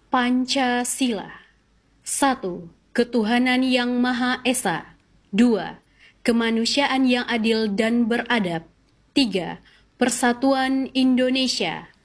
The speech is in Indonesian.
Pancasila. 1. Ketuhanan yang Maha Esa. 2. Kemanusiaan yang adil dan beradab. 3. Persatuan Indonesia.